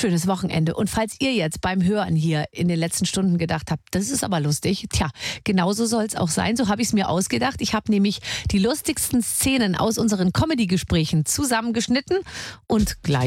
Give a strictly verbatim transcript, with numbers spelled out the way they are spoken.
schönes Wochenende. Und falls ihr jetzt beim Hören hier in den letzten Stunden gedacht habt, das ist aber lustig, tja, genauso soll es auch sein. So habe ich es mir ausgedacht. Ich habe nämlich die lustigsten Szenen aus unseren Comedy-Gesprächen zusammengeschnitten und gleich